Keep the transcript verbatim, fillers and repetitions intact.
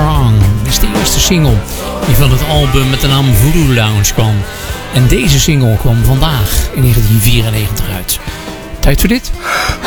Strong. Dit is de eerste single die van het album met de naam Voodoo Lounge kwam. En deze single kwam vandaag in negentien vierennegentig uit. Tijd voor dit?